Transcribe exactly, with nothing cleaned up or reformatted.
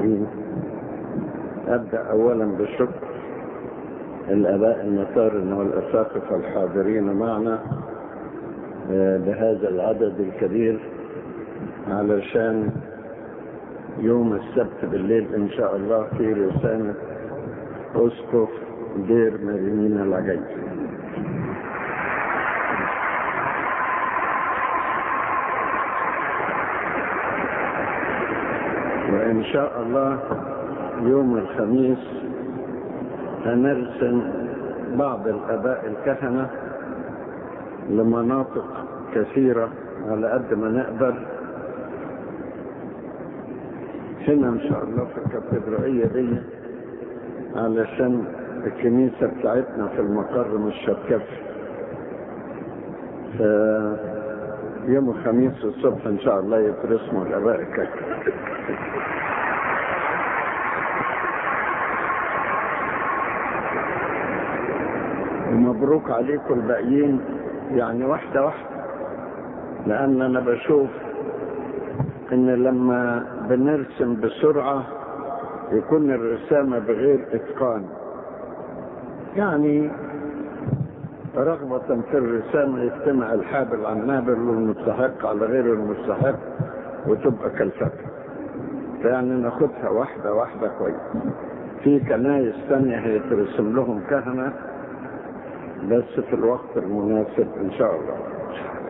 الحاضرين. أبدأ أولا بالشكر الآباء المطارن والأساقفة الحاضرين معنا بهذا العدد الكبير علشان يوم السبت بالليل إن شاء الله في رسالة أسقف دير مريمين العجيب. وإن شاء الله يوم الخميس هنرسم بعض الآباء الكهنة لمناطق كثيرة على قد ما نقدر هنا إن شاء الله في الكاتدرائية دي، علشان الكنيسة بتاعتنا في المقر مش شركفي. فيوم الخميس الصبح إن شاء الله يترسموا الآباء الكهنة. ومبروك عليكم الباقيين، يعني واحدة واحدة، لأن أنا بشوف إن لما بنرسم بسرعة يكون الرسامة بغير إتقان، يعني رغبة في الرسامة يجتمع الحابل على النابل والمستحق على غير المستحق وتبقى كالفتة. فيعني ناخدها واحدة واحدة كويس. في كنايس ثانية هيترسم لهم كهنة بس في الوقت المناسب إن شاء الله.